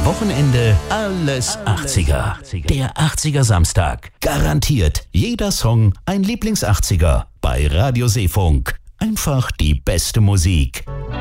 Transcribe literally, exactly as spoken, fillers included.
Wochenende alles achtziger. Der achtziger Samstag. Garantiert jeder Song ein Lieblings-achtziger. Bei Radio Seefunk. Einfach die beste Musik.